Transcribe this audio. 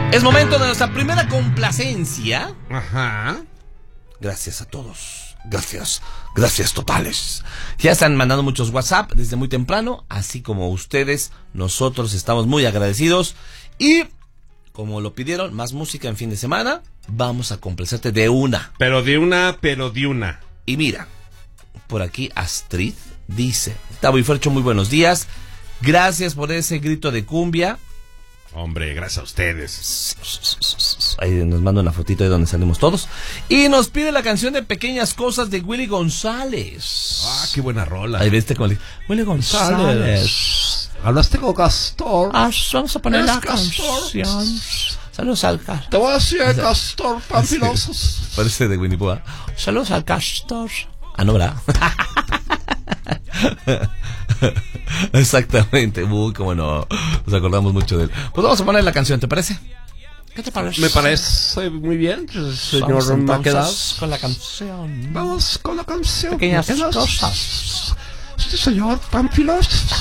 Es momento de nuestra primera complacencia. Ajá. Gracias a todos. Gracias totales. Ya están mandando muchos WhatsApp desde muy temprano, así como ustedes. Nosotros estamos muy agradecidos. Y como lo pidieron, más música en fin de semana, vamos a complacerte de una. Pero de una. Y mira, por aquí Astrid dice: Tavo y Fercho, muy buenos días. Gracias por ese grito de cumbia. Hombre, gracias a ustedes. Ahí nos manda una fotito de donde salimos todos. Y nos pide la canción de Pequeñas Cosas de Willy González. Ah, qué buena rola. Ahí viste como Willy González. Hablaste con Castor. Vamos a poner la Castor. canción. Saludos al Castor. Te voy a decir Castor, Pampilosos. Parece de Winnie Pooh. Saludos al Castor. Ah, no, ¿verdad? Exactamente. Uy, cómo no. Nos acordamos mucho de él. Pues vamos a poner la canción, ¿te parece? ¿Qué te parece? Me parece muy bien, señor Vamos Maquedad. entonces con la canción. Vamos con la canción. Pequeñas cosas. Sí, señor Pampilosos.